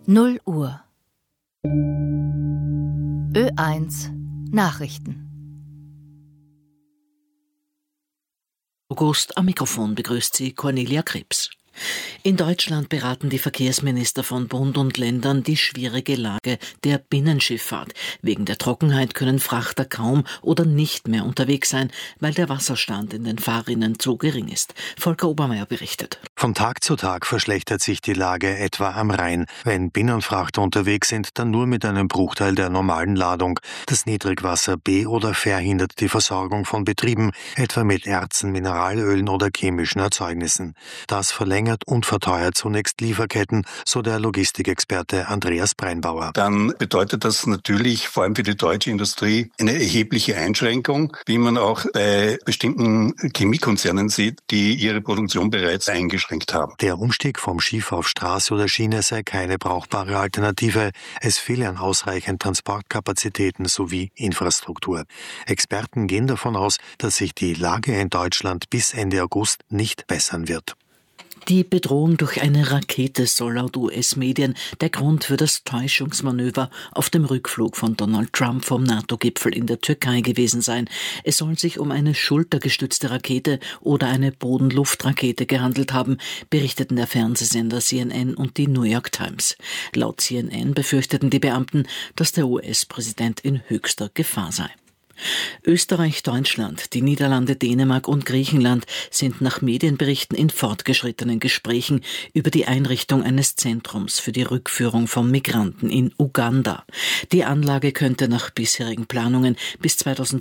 0 Uhr. Ö1 Nachrichten. August am Mikrofon begrüßt sie Cornelia Krebs. In Deutschland beraten die Verkehrsminister von Bund und Ländern die schwierige Lage der Binnenschifffahrt. Wegen der Trockenheit können Frachter kaum oder nicht mehr unterwegs sein, weil der Wasserstand in den Fahrrinnen zu gering ist. Volker Obermeier berichtet. Von Tag zu Tag verschlechtert sich die Lage etwa am Rhein. Wenn Binnenfrachter unterwegs sind, dann nur mit einem Bruchteil der normalen Ladung. Das Niedrigwasser oder verhindert die Versorgung von Betrieben, etwa mit Erzen, Mineralölen oder chemischen Erzeugnissen. Das verlängert und verteuert zunächst Lieferketten, so der Logistikexperte Andreas Breinbauer. Dann bedeutet das natürlich vor allem für die deutsche Industrie eine erhebliche Einschränkung, wie man auch bei bestimmten Chemiekonzernen sieht, die ihre Produktion bereits eingeschränkt haben. Der Umstieg vom Schiff auf Straße oder Schiene sei keine brauchbare Alternative. Es fehle an ausreichend Transportkapazitäten sowie Infrastruktur. Experten gehen davon aus, dass sich die Lage in Deutschland bis Ende August nicht bessern wird. Die Bedrohung durch eine Rakete soll laut US-Medien der Grund für das Täuschungsmanöver auf dem Rückflug von Donald Trump vom NATO-Gipfel in der Türkei gewesen sein. Es soll sich um eine schultergestützte Rakete oder eine Boden-Luft-Rakete gehandelt haben, berichteten der Fernsehsender CNN und die New York Times. Laut CNN befürchteten die Beamten, dass der US-Präsident in höchster Gefahr sei. Österreich, Deutschland, die Niederlande, Dänemark und Griechenland sind nach Medienberichten in fortgeschrittenen Gesprächen über die Einrichtung eines Zentrums für die Rückführung von Migranten in Uganda. Die Anlage könnte nach bisherigen Planungen bis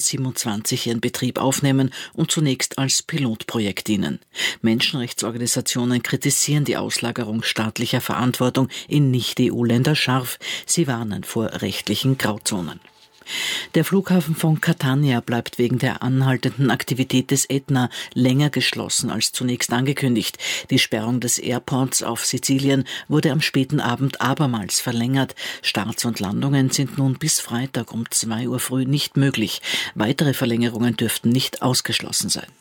2027 ihren Betrieb aufnehmen und zunächst als Pilotprojekt dienen. Menschenrechtsorganisationen kritisieren die Auslagerung staatlicher Verantwortung in Nicht-EU-Länder scharf. Sie warnen vor rechtlichen Grauzonen. Der Flughafen von Catania bleibt wegen der anhaltenden Aktivität des Ätna länger geschlossen als zunächst angekündigt. Die Sperrung des Airports auf Sizilien wurde am späten Abend abermals verlängert. Starts und Landungen sind nun bis Freitag um 2 Uhr früh nicht möglich. Weitere Verlängerungen dürften nicht ausgeschlossen sein.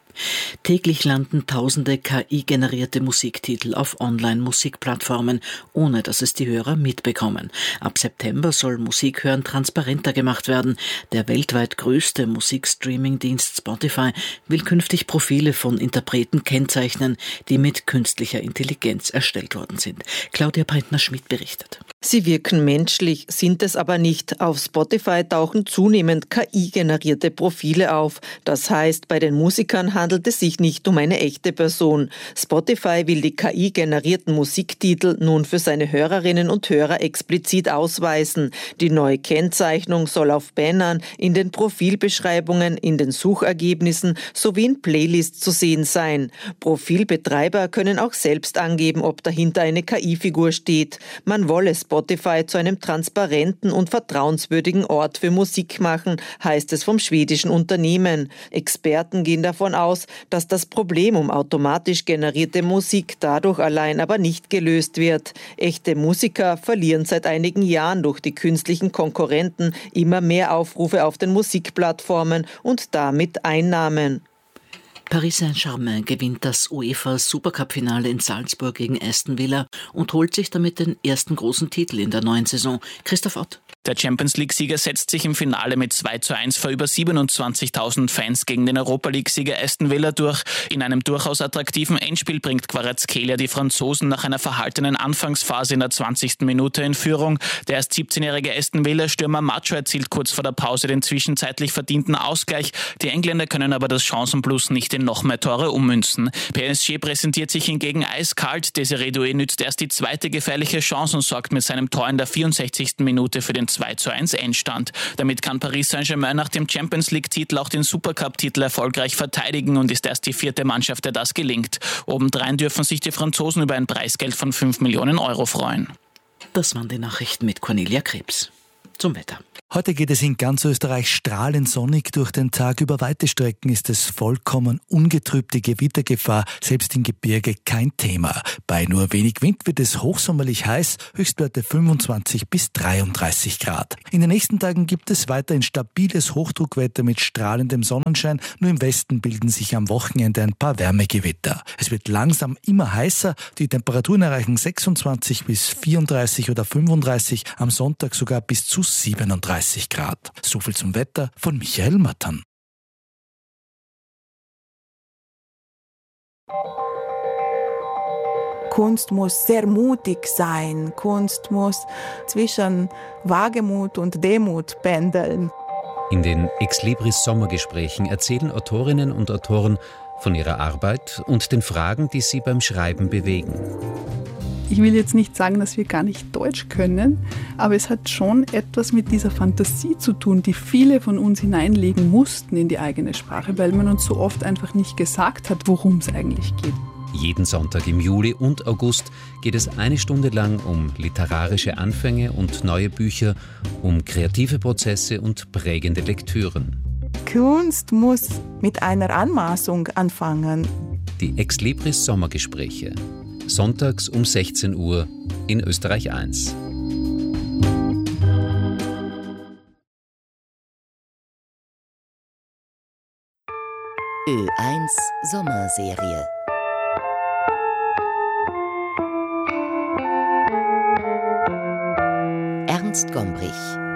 Täglich landen tausende KI-generierte Musiktitel auf Online-Musikplattformen, ohne dass es die Hörer mitbekommen. Ab September soll Musikhören transparenter gemacht werden. Der weltweit größte Musikstreaming-Dienst Spotify will künftig Profile von Interpreten kennzeichnen, die mit künstlicher Intelligenz erstellt worden sind. Claudia Breitner-Schmidt berichtet. Sie wirken menschlich, sind es aber nicht. Auf Spotify tauchen zunehmend KI-generierte Profile auf. Das heißt, bei den Musikern handelt es sich nicht um eine echte Person. Spotify will die KI-generierten Musiktitel nun für seine Hörerinnen und Hörer explizit ausweisen. Die neue Kennzeichnung soll auf Bannern, in den Profilbeschreibungen, in den Suchergebnissen sowie in Playlists zu sehen sein. Profilbetreiber können auch selbst angeben, ob dahinter eine KI-Figur steht. Man wolle Spotify zu einem transparenten und vertrauenswürdigen Ort für Musik machen, heißt es vom schwedischen Unternehmen. Experten gehen davon aus, dass das Problem um automatisch generierte Musik dadurch allein aber nicht gelöst wird. Echte Musiker verlieren seit einigen Jahren durch die künstlichen Konkurrenten immer mehr Aufrufe auf den Musikplattformen und damit Einnahmen. Paris Saint-Germain gewinnt das UEFA-Supercup-Finale in Salzburg gegen Aston Villa und holt sich damit den ersten großen Titel in der neuen Saison. Christoph Ott. Der Champions-League-Sieger setzt sich im Finale mit 2:1 vor über 27.000 Fans gegen den Europa-League-Sieger Aston Villa durch. In einem durchaus attraktiven Endspiel bringt Kvaratskhelia die Franzosen nach einer verhaltenen Anfangsphase in der 20. Minute in Führung. Der erst 17-jährige Aston Villa-Stürmer Macho erzielt kurz vor der Pause den zwischenzeitlich verdienten Ausgleich. Die Engländer können aber das Chancenplus nicht in noch mehr Tore ummünzen. PSG präsentiert sich hingegen eiskalt. Desiré Doué nützt erst die zweite gefährliche Chance und sorgt mit seinem Tor in der 64. Minute für den 2:1 Endstand. Damit kann Paris Saint-Germain nach dem Champions-League-Titel auch den Supercup-Titel erfolgreich verteidigen und ist erst die 4. Mannschaft, der das gelingt. Obendrein dürfen sich die Franzosen über ein Preisgeld von 5 Millionen Euro freuen. Das waren die Nachrichten mit Cornelia Krebs. Zum Wetter. Heute geht es in ganz Österreich strahlend sonnig durch den Tag. Über weite Strecken ist es vollkommen ungetrübte Gewittergefahr, selbst im Gebirge kein Thema. Bei nur wenig Wind wird es hochsommerlich heiß, Höchstwerte 25 bis 33 Grad. In den nächsten Tagen gibt es weiterhin stabiles Hochdruckwetter mit strahlendem Sonnenschein. Nur im Westen bilden sich am Wochenende ein paar Wärmegewitter. Es wird langsam immer heißer. Die Temperaturen erreichen 26 bis 34 oder 35, am Sonntag sogar bis zu 37 Grad. So viel zum Wetter von Michael Mattern. Kunst muss sehr mutig sein. Kunst muss zwischen Wagemut und Demut pendeln. In den Exlibris Sommergesprächen erzählen Autorinnen und Autoren von ihrer Arbeit und den Fragen, die sie beim Schreiben bewegen. Ich will jetzt nicht sagen, dass wir gar nicht Deutsch können, aber es hat schon etwas mit dieser Fantasie zu tun, die viele von uns hineinlegen mussten in die eigene Sprache, weil man uns so oft einfach nicht gesagt hat, worum es eigentlich geht. Jeden Sonntag im Juli und August geht es eine Stunde lang um literarische Anfänge und neue Bücher, um kreative Prozesse und prägende Lektüren. Kunst muss mit einer Anmaßung anfangen. Die Exlibris Sommergespräche. Sonntags um 16 Uhr in Österreich 1. Ö1 Sommerserie. Ernst Gombrich.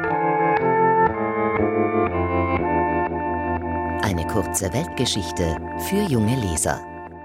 Eine kurze Weltgeschichte für junge Leser.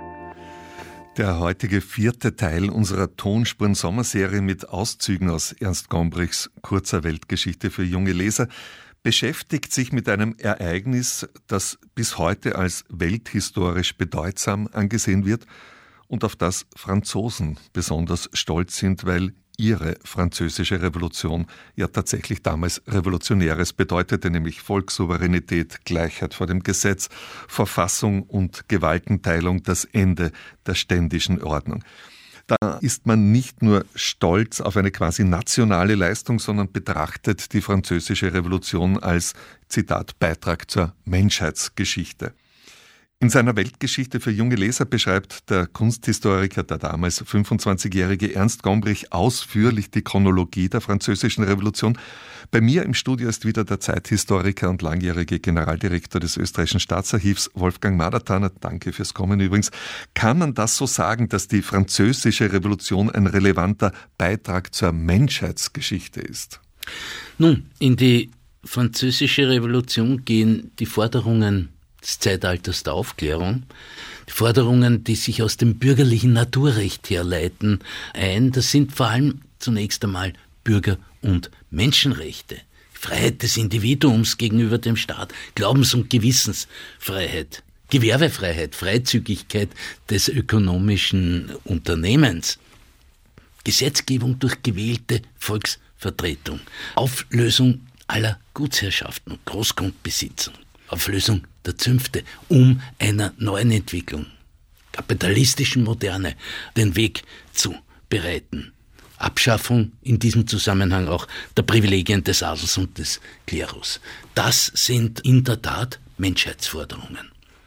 Der heutige 4. Teil unserer Tonspuren-Sommerserie mit Auszügen aus Ernst Gombrichs kurzer Weltgeschichte für junge Leser beschäftigt sich mit einem Ereignis, das bis heute als welthistorisch bedeutsam angesehen wird und auf das Franzosen besonders stolz sind, weil ihre französische Revolution ja tatsächlich damals Revolutionäres bedeutete, nämlich Volkssouveränität, Gleichheit vor dem Gesetz, Verfassung und Gewaltenteilung, das Ende der ständischen Ordnung. Da ist man nicht nur stolz auf eine quasi nationale Leistung, sondern betrachtet die französische Revolution als, Zitat, Beitrag zur Menschheitsgeschichte. In seiner Weltgeschichte für junge Leser beschreibt der Kunsthistoriker, der damals 25-jährige Ernst Gombrich ausführlich die Chronologie der französischen Revolution. Bei mir im Studio ist wieder der Zeithistoriker und langjährige Generaldirektor des österreichischen Staatsarchivs, Wolfgang Madertaner. Danke fürs Kommen übrigens. Kann man das so sagen, dass die französische Revolution ein relevanter Beitrag zur Menschheitsgeschichte ist? Nun, in die französische Revolution gehen die Forderungen des Zeitalters der Aufklärung, die Forderungen, die sich aus dem bürgerlichen Naturrecht herleiten, ein. Das sind vor allem zunächst einmal Bürger- und Menschenrechte. Freiheit des Individuums gegenüber dem Staat, Glaubens- und Gewissensfreiheit, Gewerbefreiheit, Freizügigkeit des ökonomischen Unternehmens, Gesetzgebung durch gewählte Volksvertretung, Auflösung aller Gutsherrschaften und Großgrundbesitzung, Auflösung der Zünfte, um einer neuen Entwicklung, kapitalistischen Moderne, den Weg zu bereiten. Abschaffung in diesem Zusammenhang auch der Privilegien des Adels und des Klerus. Das sind in der Tat Menschheitsforderungen.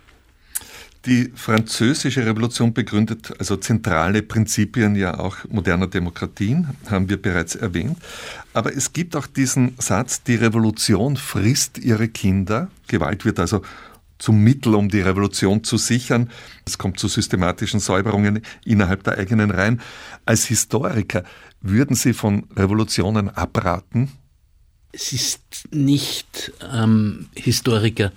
Die französische Revolution begründet also zentrale Prinzipien ja auch moderner Demokratien, haben wir bereits erwähnt. Aber es gibt auch diesen Satz, die Revolution frisst ihre Kinder. Gewalt wird also zum Mittel, um die Revolution zu sichern. Es kommt zu systematischen Säuberungen innerhalb der eigenen Reihen. Als Historiker, würden Sie von Revolutionen abraten? Es ist nicht Historiker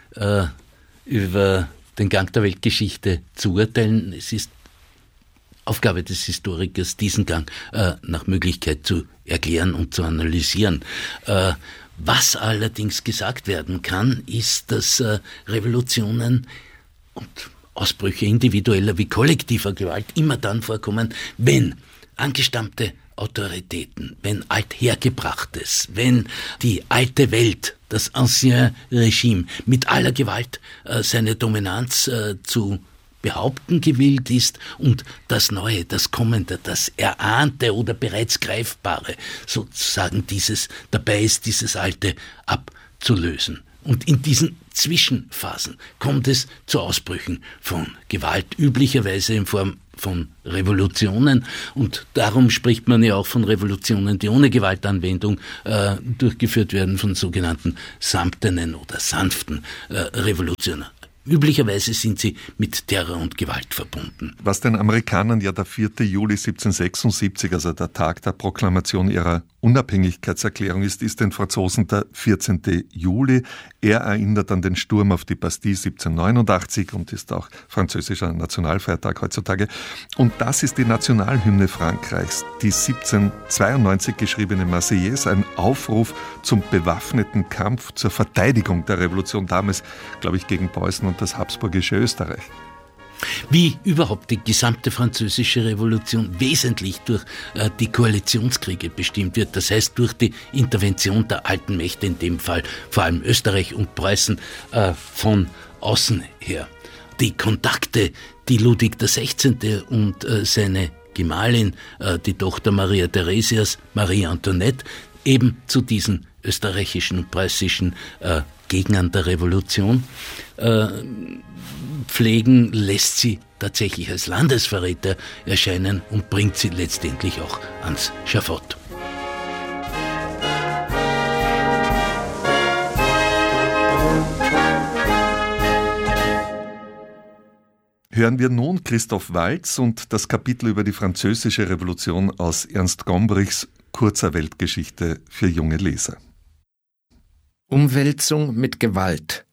über den Gang der Weltgeschichte zu urteilen. Es ist Aufgabe des Historikers, diesen Gang nach Möglichkeit zu erklären und zu analysieren. Was allerdings gesagt werden kann, ist, dass Revolutionen und Ausbrüche individueller wie kollektiver Gewalt immer dann vorkommen, wenn angestammte Autoritäten, wenn Althergebrachtes, wenn die alte Welt, das Ancien Regime mit aller Gewalt seine Dominanz zu behaupten gewillt ist und das Neue, das Kommende, das Erahnte oder bereits Greifbare, sozusagen dabei ist, dieses Alte abzulösen. Und in diesen Zwischenphasen kommt es zu Ausbrüchen von Gewalt, üblicherweise in Form von Revolutionen. Und darum spricht man ja auch von Revolutionen, die ohne Gewaltanwendung durchgeführt werden, von sogenannten samtenen oder sanften Revolutionen. Üblicherweise sind sie mit Terror und Gewalt verbunden. Was den Amerikanern ja der 4. Juli 1776, also der Tag der Proklamation ihrer Unabhängigkeitserklärung ist den Franzosen der 14. Juli. Er erinnert an den Sturm auf die Bastille 1789 und ist auch französischer Nationalfeiertag heutzutage. Und das ist die Nationalhymne Frankreichs, die 1792 geschriebene Marseillaise, ein Aufruf zum bewaffneten Kampf zur Verteidigung der Revolution, damals, glaube ich, gegen Preußen und das habsburgische Österreich. Wie überhaupt die gesamte französische Revolution wesentlich durch die Koalitionskriege bestimmt wird, das heißt durch die Intervention der alten Mächte, in dem Fall vor allem Österreich und Preußen, von außen her. Die Kontakte, die Ludwig XVI. Und seine Gemahlin, die Tochter Maria Theresias, Marie Antoinette, eben zu diesen österreichischen und preußischen Gegnern der Revolution pflegen, lässt sie tatsächlich als Landesverräter erscheinen und bringt sie letztendlich auch ans Schafott. Hören wir nun Christoph Waltz und das Kapitel über die französische Revolution aus Ernst Gombrichs Kurzer Weltgeschichte für junge Leser. Umwälzung mit Gewalt.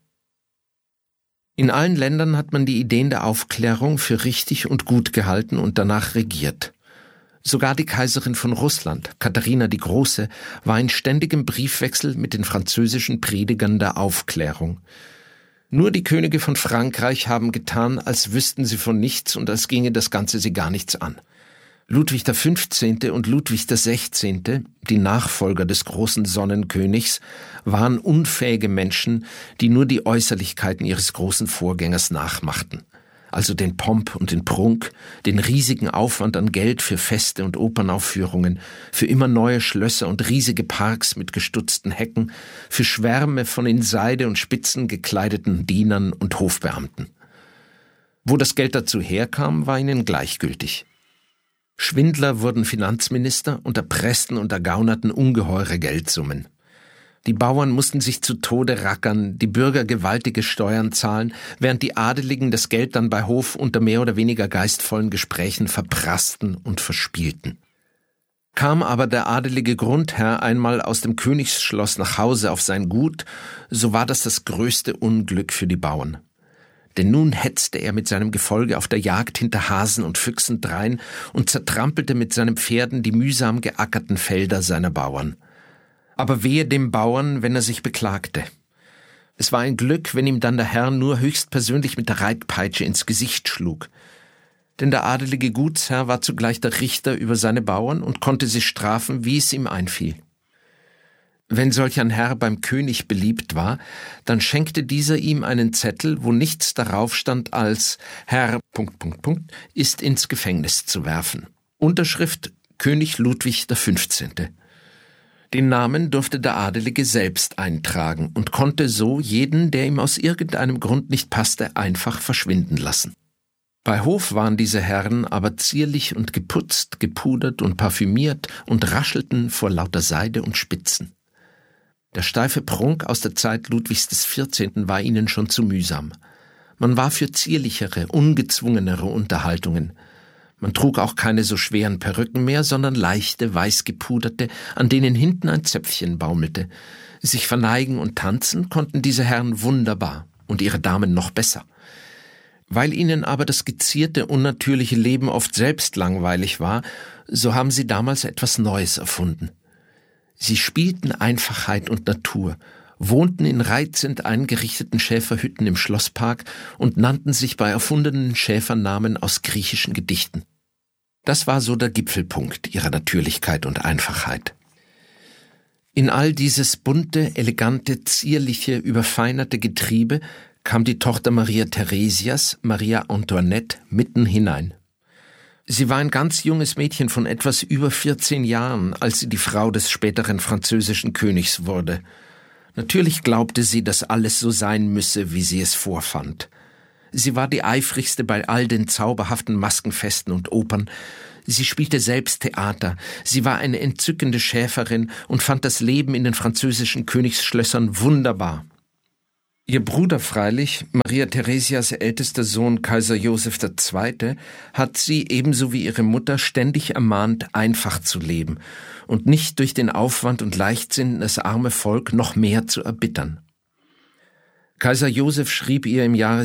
In allen Ländern hat man die Ideen der Aufklärung für richtig und gut gehalten und danach regiert. Sogar die Kaiserin von Russland, Katharina die Große, war in ständigem Briefwechsel mit den französischen Predigern der Aufklärung. Nur die Könige von Frankreich haben getan, als wüssten sie von nichts und als ginge das Ganze sie gar nichts an. Ludwig XV. Und Ludwig XVI., die Nachfolger des großen Sonnenkönigs, waren unfähige Menschen, die nur die Äußerlichkeiten ihres großen Vorgängers nachmachten. Also den Pomp und den Prunk, den riesigen Aufwand an Geld für Feste und Opernaufführungen, für immer neue Schlösser und riesige Parks mit gestutzten Hecken, für Schwärme von in Seide und Spitzen gekleideten Dienern und Hofbeamten. Wo das Geld dazu herkam, war ihnen gleichgültig. Schwindler wurden Finanzminister und erpressten und ergaunerten ungeheure Geldsummen. Die Bauern mussten sich zu Tode rackern, die Bürger gewaltige Steuern zahlen, während die Adeligen das Geld dann bei Hof unter mehr oder weniger geistvollen Gesprächen verprassten und verspielten. Kam aber der adelige Grundherr einmal aus dem Königsschloss nach Hause auf sein Gut, so war das größte Unglück für die Bauern. Denn nun hetzte er mit seinem Gefolge auf der Jagd hinter Hasen und Füchsen drein und zertrampelte mit seinen Pferden die mühsam geackerten Felder seiner Bauern. Aber wehe dem Bauern, wenn er sich beklagte. Es war ein Glück, wenn ihm dann der Herr nur höchstpersönlich mit der Reitpeitsche ins Gesicht schlug. Denn der adelige Gutsherr war zugleich der Richter über seine Bauern und konnte sie strafen, wie es ihm einfiel. Wenn solch ein Herr beim König beliebt war, dann schenkte dieser ihm einen Zettel, wo nichts darauf stand als Herr ... ist ins Gefängnis zu werfen. Unterschrift König Ludwig XV. Den Namen durfte der Adelige selbst eintragen und konnte so jeden, der ihm aus irgendeinem Grund nicht passte, einfach verschwinden lassen. Bei Hof waren diese Herren aber zierlich und geputzt, gepudert und parfümiert und raschelten vor lauter Seide und Spitzen. Der steife Prunk aus der Zeit Ludwigs XIV. War ihnen schon zu mühsam. Man war für zierlichere, ungezwungenere Unterhaltungen. Man trug auch keine so schweren Perücken mehr, sondern leichte, weißgepuderte, an denen hinten ein Zöpfchen baumelte. Sich verneigen und tanzen konnten diese Herren wunderbar und ihre Damen noch besser. Weil ihnen aber das gezierte, unnatürliche Leben oft selbst langweilig war, so haben sie damals etwas Neues erfunden. Sie spielten Einfachheit und Natur, wohnten in reizend eingerichteten Schäferhütten im Schlosspark und nannten sich bei erfundenen Schäfernamen aus griechischen Gedichten. Das war so der Gipfelpunkt ihrer Natürlichkeit und Einfachheit. In all dieses bunte, elegante, zierliche, überfeinerte Getriebe kam die Tochter Maria Theresias, Maria Antoinette, mitten hinein. Sie war ein ganz junges Mädchen von etwas über 14 Jahren, als sie die Frau des späteren französischen Königs wurde. Natürlich glaubte sie, dass alles so sein müsse, wie sie es vorfand. Sie war die eifrigste bei all den zauberhaften Maskenfesten und Opern. Sie spielte selbst Theater. Sie war eine entzückende Schäferin und fand das Leben in den französischen Königsschlössern wunderbar. Ihr Bruder freilich, Maria Theresias ältester Sohn Kaiser Joseph II., hat sie ebenso wie ihre Mutter ständig ermahnt, einfach zu leben und nicht durch den Aufwand und Leichtsinn das arme Volk noch mehr zu erbittern. Kaiser Joseph schrieb ihr im Jahre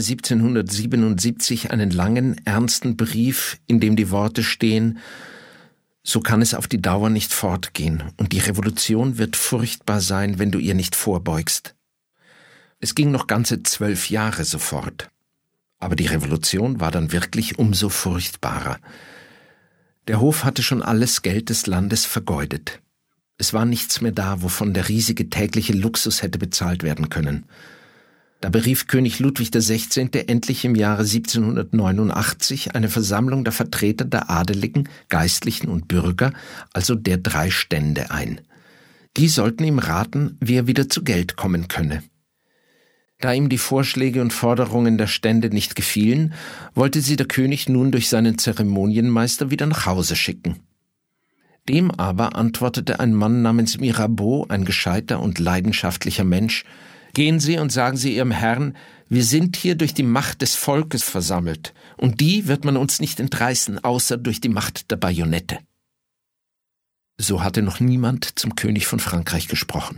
1777 einen langen, ernsten Brief, in dem die Worte stehen: So kann es auf die Dauer nicht fortgehen, und die Revolution wird furchtbar sein, wenn du ihr nicht vorbeugst. Es ging noch ganze 12 Jahre so fort. Aber die Revolution war dann wirklich umso furchtbarer. Der Hof hatte schon alles Geld des Landes vergeudet. Es war nichts mehr da, wovon der riesige tägliche Luxus hätte bezahlt werden können. Da berief König Ludwig XVI. Endlich im Jahre 1789 eine Versammlung der Vertreter der Adeligen, Geistlichen und Bürger, also der 3 Stände, ein. Die sollten ihm raten, wie er wieder zu Geld kommen könne. Da ihm die Vorschläge und Forderungen der Stände nicht gefielen, wollte sie der König nun durch seinen Zeremonienmeister wieder nach Hause schicken. Dem aber antwortete ein Mann namens Mirabeau, ein gescheiter und leidenschaftlicher Mensch: Gehen Sie und sagen Sie Ihrem Herrn, wir sind hier durch die Macht des Volkes versammelt, und die wird man uns nicht entreißen, außer durch die Macht der Bajonette. So hatte noch niemand zum König von Frankreich gesprochen.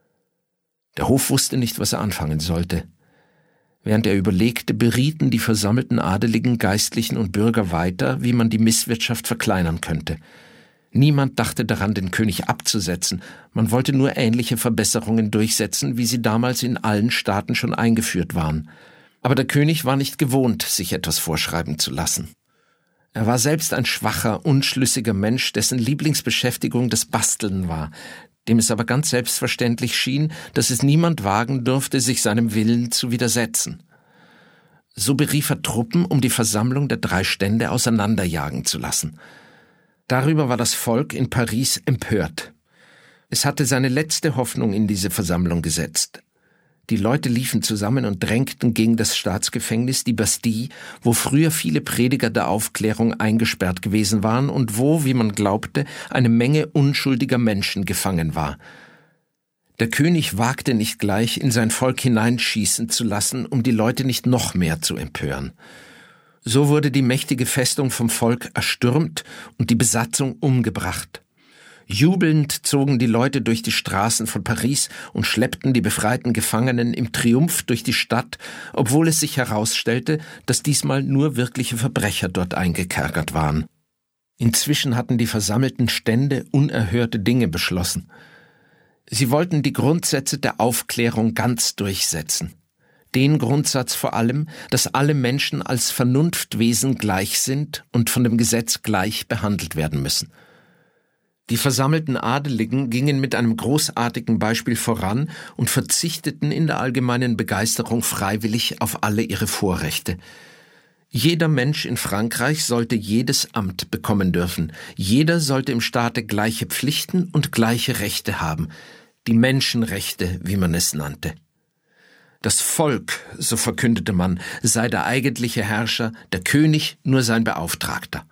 Der Hof wusste nicht, was er anfangen sollte. Während er überlegte, berieten die versammelten Adeligen, Geistlichen und Bürger weiter, wie man die Misswirtschaft verkleinern könnte. Niemand dachte daran, den König abzusetzen. Man wollte nur ähnliche Verbesserungen durchsetzen, wie sie damals in allen Staaten schon eingeführt waren. Aber der König war nicht gewohnt, sich etwas vorschreiben zu lassen. Er war selbst ein schwacher, unschlüssiger Mensch, dessen Lieblingsbeschäftigung das Basteln war, dem es aber ganz selbstverständlich schien, dass es niemand wagen durfte, sich seinem Willen zu widersetzen. So berief er Truppen, um die Versammlung der 3 Stände auseinanderjagen zu lassen. Darüber war das Volk in Paris empört. Es hatte seine letzte Hoffnung in diese Versammlung gesetzt. Die Leute liefen zusammen und drängten gegen das Staatsgefängnis, die Bastille, wo früher viele Prediger der Aufklärung eingesperrt gewesen waren und wo, wie man glaubte, eine Menge unschuldiger Menschen gefangen war. Der König wagte nicht gleich, in sein Volk hineinschießen zu lassen, um die Leute nicht noch mehr zu empören. So wurde die mächtige Festung vom Volk erstürmt und die Besatzung umgebracht. Jubelnd zogen die Leute durch die Straßen von Paris und schleppten die befreiten Gefangenen im Triumph durch die Stadt, obwohl es sich herausstellte, dass diesmal nur wirkliche Verbrecher dort eingekerkert waren. Inzwischen hatten die versammelten Stände unerhörte Dinge beschlossen. Sie wollten die Grundsätze der Aufklärung ganz durchsetzen. Den Grundsatz vor allem, dass alle Menschen als Vernunftwesen gleich sind und von dem Gesetz gleich behandelt werden müssen. Die versammelten Adeligen gingen mit einem großartigen Beispiel voran und verzichteten in der allgemeinen Begeisterung freiwillig auf alle ihre Vorrechte. Jeder Mensch in Frankreich sollte jedes Amt bekommen dürfen. Jeder sollte im Staate gleiche Pflichten und gleiche Rechte haben. Die Menschenrechte, wie man es nannte. Das Volk, so verkündete man, sei der eigentliche Herrscher, der König nur sein Beauftragter.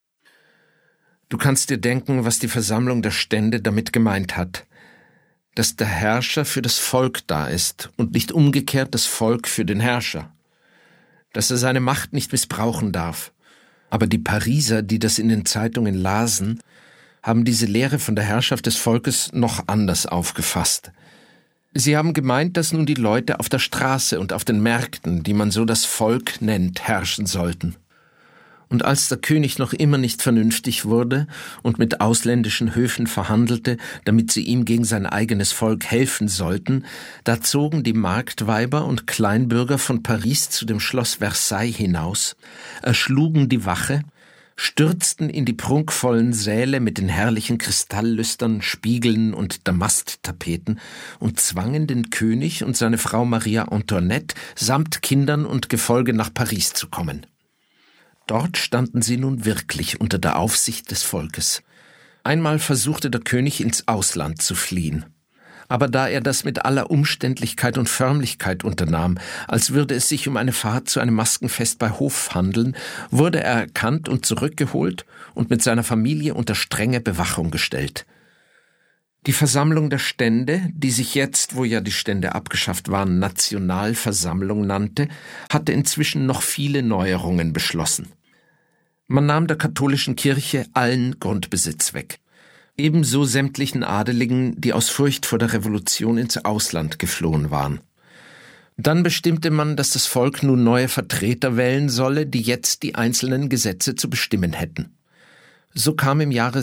Du kannst dir denken, was die Versammlung der Stände damit gemeint hat. Dass der Herrscher für das Volk da ist und nicht umgekehrt das Volk für den Herrscher. Dass er seine Macht nicht missbrauchen darf. Aber die Pariser, die das in den Zeitungen lasen, haben diese Lehre von der Herrschaft des Volkes noch anders aufgefasst. Sie haben gemeint, dass nun die Leute auf der Straße und auf den Märkten, die man so das Volk nennt, herrschen sollten. Und als der König noch immer nicht vernünftig wurde und mit ausländischen Höfen verhandelte, damit sie ihm gegen sein eigenes Volk helfen sollten, da zogen die Marktweiber und Kleinbürger von Paris zu dem Schloss Versailles hinaus, erschlugen die Wache, stürzten in die prunkvollen Säle mit den herrlichen Kristalllüstern, Spiegeln und Damasttapeten und zwangen den König und seine Frau Maria Antoinette samt Kindern und Gefolge nach Paris zu kommen. Dort standen sie nun wirklich unter der Aufsicht des Volkes. Einmal versuchte der König ins Ausland zu fliehen. Aber da er das mit aller Umständlichkeit und Förmlichkeit unternahm, als würde es sich um eine Fahrt zu einem Maskenfest bei Hof handeln, wurde er erkannt und zurückgeholt und mit seiner Familie unter strenge Bewachung gestellt. Die Versammlung der Stände, die sich jetzt, wo ja die Stände abgeschafft waren, Nationalversammlung nannte, hatte inzwischen noch viele Neuerungen beschlossen. Man nahm der katholischen Kirche allen Grundbesitz weg. Ebenso sämtlichen Adeligen, die aus Furcht vor der Revolution ins Ausland geflohen waren. Dann bestimmte man, dass das Volk nun neue Vertreter wählen solle, die jetzt die einzelnen Gesetze zu bestimmen hätten. So kam im Jahre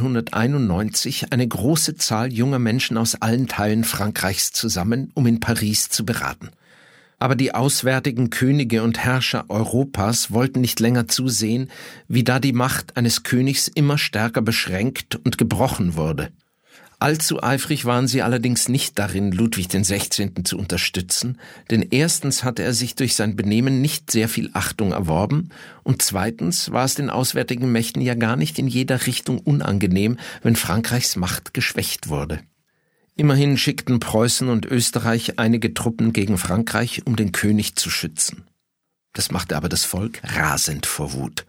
1791 eine große Zahl junger Menschen aus allen Teilen Frankreichs zusammen, um in Paris zu beraten. Aber die auswärtigen Könige und Herrscher Europas wollten nicht länger zusehen, wie da die Macht eines Königs immer stärker beschränkt und gebrochen wurde. Allzu eifrig waren sie allerdings nicht darin, Ludwig XVI. Zu unterstützen, denn erstens hatte er sich durch sein Benehmen nicht sehr viel Achtung erworben und zweitens war es den auswärtigen Mächten ja gar nicht in jeder Richtung unangenehm, wenn Frankreichs Macht geschwächt wurde. Immerhin schickten Preußen und Österreich einige Truppen gegen Frankreich, um den König zu schützen. Das machte aber das Volk rasend vor Wut.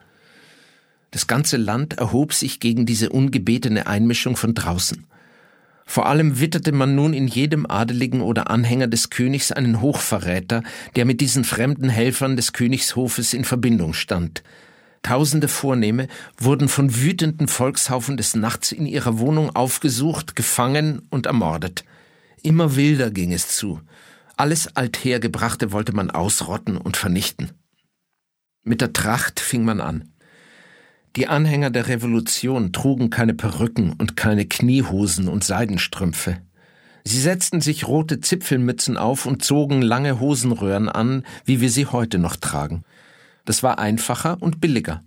Das ganze Land erhob sich gegen diese ungebetene Einmischung von draußen. Vor allem witterte man nun in jedem Adeligen oder Anhänger des Königs einen Hochverräter, der mit diesen fremden Helfern des Königshofes in Verbindung stand. Tausende Vornehme wurden von wütenden Volkshaufen des Nachts in ihrer Wohnung aufgesucht, gefangen und ermordet. Immer wilder ging es zu. Alles Althergebrachte wollte man ausrotten und vernichten. Mit der Tracht fing man an. Die Anhänger der Revolution trugen keine Perücken und keine Kniehosen und Seidenstrümpfe. Sie setzten sich rote Zipfelmützen auf und zogen lange Hosenröhren an, wie wir sie heute noch tragen. Das war einfacher und billiger.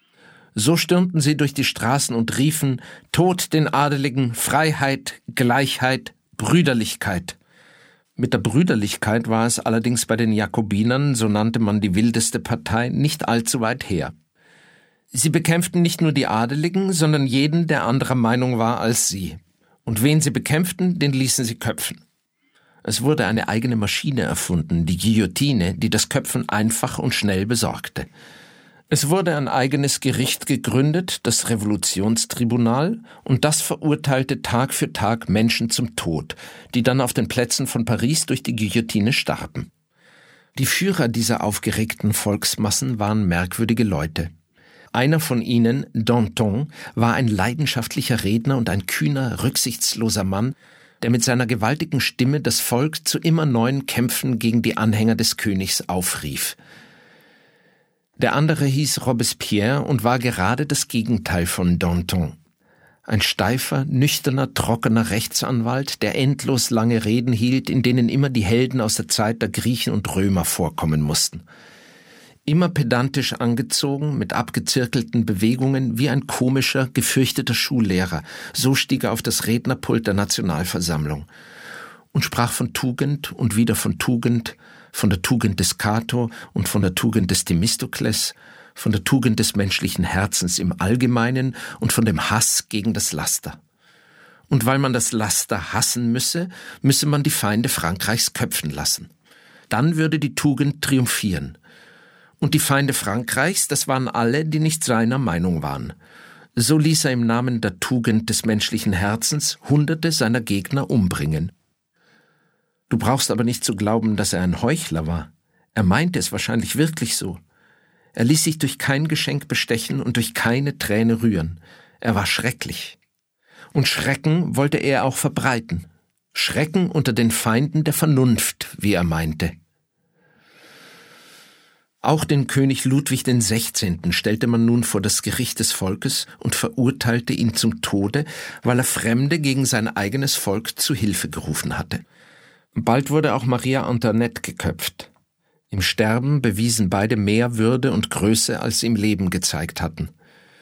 So stürmten sie durch die Straßen und riefen: Tod den Adeligen, Freiheit, Gleichheit, Brüderlichkeit. Mit der Brüderlichkeit war es allerdings bei den Jakobinern, so nannte man die wildeste Partei, nicht allzu weit her. Sie bekämpften nicht nur die Adeligen, sondern jeden, der anderer Meinung war als sie. Und wen sie bekämpften, den ließen sie köpfen. Es wurde eine eigene Maschine erfunden, die Guillotine, die das Köpfen einfach und schnell besorgte. Es wurde ein eigenes Gericht gegründet, das Revolutionstribunal, und das verurteilte Tag für Tag Menschen zum Tod, die dann auf den Plätzen von Paris durch die Guillotine starben. Die Führer dieser aufgeregten Volksmassen waren merkwürdige Leute. Einer von ihnen, Danton, war ein leidenschaftlicher Redner und ein kühner, rücksichtsloser Mann, der mit seiner gewaltigen Stimme das Volk zu immer neuen Kämpfen gegen die Anhänger des Königs aufrief. Der andere hieß Robespierre und war gerade das Gegenteil von Danton. Ein steifer, nüchterner, trockener Rechtsanwalt, der endlos lange Reden hielt, in denen immer die Helden aus der Zeit der Griechen und Römer vorkommen mussten. Immer pedantisch angezogen, mit abgezirkelten Bewegungen, wie ein komischer, gefürchteter Schullehrer, so stieg er auf das Rednerpult der Nationalversammlung und sprach von Tugend und wieder von der Tugend des Cato und von der Tugend des Themistokles, von der Tugend des menschlichen Herzens im Allgemeinen und von dem Hass gegen das Laster. Und weil man das Laster hassen müsse man die Feinde Frankreichs köpfen lassen. Dann würde die Tugend triumphieren. Und die Feinde Frankreichs, das waren alle, die nicht seiner Meinung waren. So ließ er im Namen der Tugend des menschlichen Herzens Hunderte seiner Gegner umbringen. Du brauchst aber nicht zu glauben, dass er ein Heuchler war. Er meinte es wahrscheinlich wirklich so. Er ließ sich durch kein Geschenk bestechen und durch keine Träne rühren. Er war schrecklich. Und Schrecken wollte er auch verbreiten. Schrecken unter den Feinden der Vernunft, wie er meinte. Auch den König Ludwig XVI. Stellte man nun vor das Gericht des Volkes und verurteilte ihn zum Tode, weil er Fremde gegen sein eigenes Volk zu Hilfe gerufen hatte. Bald wurde auch Maria Antoinette geköpft. Im Sterben bewiesen beide mehr Würde und Größe, als sie im Leben gezeigt hatten.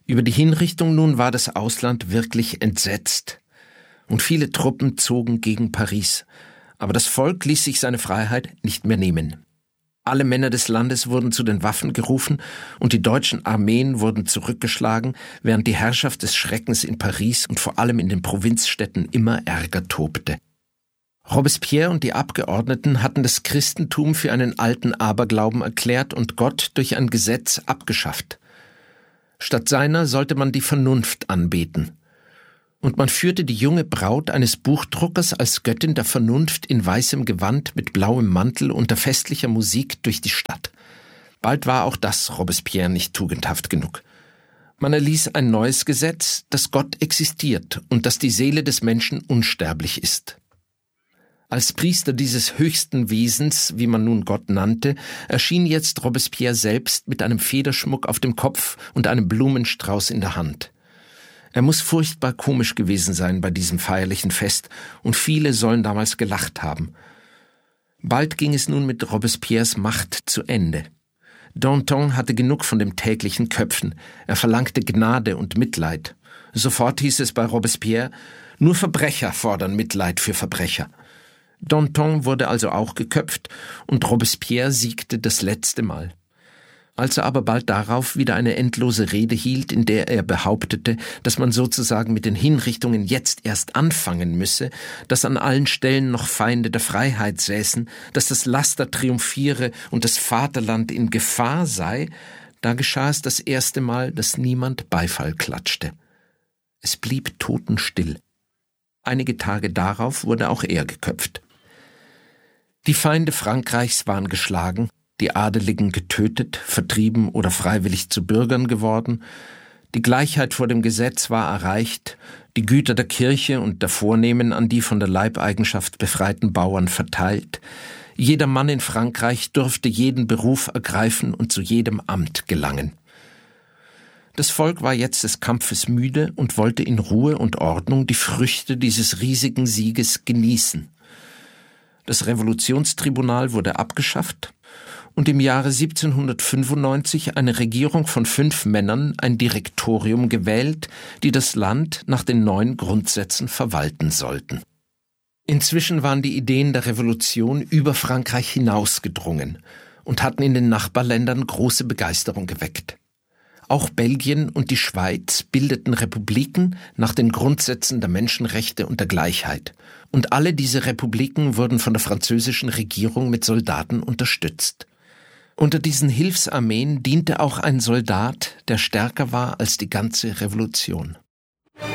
Über die Hinrichtung nun war das Ausland wirklich entsetzt. Und viele Truppen zogen gegen Paris. Aber das Volk ließ sich seine Freiheit nicht mehr nehmen. Alle Männer des Landes wurden zu den Waffen gerufen und die deutschen Armeen wurden zurückgeschlagen, während die Herrschaft des Schreckens in Paris und vor allem in den Provinzstädten immer ärger tobte. Robespierre und die Abgeordneten hatten das Christentum für einen alten Aberglauben erklärt und Gott durch ein Gesetz abgeschafft. Statt seiner sollte man die Vernunft anbeten. Und man führte die junge Braut eines Buchdruckers als Göttin der Vernunft in weißem Gewand mit blauem Mantel unter festlicher Musik durch die Stadt. Bald war auch das Robespierre nicht tugendhaft genug. Man erließ ein neues Gesetz, dass Gott existiert und dass die Seele des Menschen unsterblich ist. Als Priester dieses höchsten Wesens, wie man nun Gott nannte, erschien jetzt Robespierre selbst mit einem Federschmuck auf dem Kopf und einem Blumenstrauß in der Hand. Er muss furchtbar komisch gewesen sein bei diesem feierlichen Fest, und viele sollen damals gelacht haben. Bald ging es nun mit Robespierres Macht zu Ende. Danton hatte genug von dem täglichen Köpfen. Er verlangte Gnade und Mitleid. Sofort hieß es bei Robespierre, nur Verbrecher fordern Mitleid für Verbrecher. Danton wurde also auch geköpft und Robespierre siegte das letzte Mal. Als er aber bald darauf wieder eine endlose Rede hielt, in der er behauptete, dass man sozusagen mit den Hinrichtungen jetzt erst anfangen müsse, dass an allen Stellen noch Feinde der Freiheit säßen, dass das Laster triumphiere und das Vaterland in Gefahr sei, da geschah es das erste Mal, dass niemand Beifall klatschte. Es blieb totenstill. Einige Tage darauf wurde auch er geköpft. Die Feinde Frankreichs waren geschlagen, die Adeligen getötet, vertrieben oder freiwillig zu Bürgern geworden. Die Gleichheit vor dem Gesetz war erreicht, die Güter der Kirche und der Vornehmen an die von der Leibeigenschaft befreiten Bauern verteilt. Jeder Mann in Frankreich durfte jeden Beruf ergreifen und zu jedem Amt gelangen. Das Volk war jetzt des Kampfes müde und wollte in Ruhe und Ordnung die Früchte dieses riesigen Sieges genießen. Das Revolutionstribunal wurde abgeschafft und im Jahre 1795 eine Regierung von 5 Männern, ein Direktorium gewählt, die das Land nach den neuen Grundsätzen verwalten sollten. Inzwischen waren die Ideen der Revolution über Frankreich hinausgedrungen und hatten in den Nachbarländern große Begeisterung geweckt. Auch Belgien und die Schweiz bildeten Republiken nach den Grundsätzen der Menschenrechte und der Gleichheit. Und alle diese Republiken wurden von der französischen Regierung mit Soldaten unterstützt. Unter diesen Hilfsarmeen diente auch ein Soldat, der stärker war als die ganze Revolution.